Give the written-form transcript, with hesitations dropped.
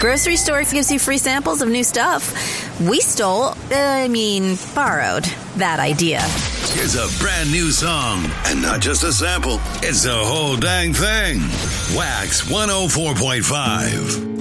Grocery store gives you free samples of new stuff. We borrowed that idea. Here's a brand new song, and not just a sample. It's the whole dang thing. Wax 104.5.